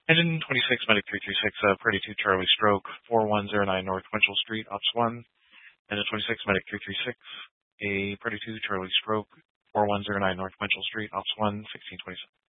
Engine 26, Medic 336, Party 2 Charlie Stroke, 4109 North Winchell Street, Ops 1. Engine 26, Medic 336, a Party 2 Charlie Stroke, 4109 North Winchell Street, Ops 1, 1627.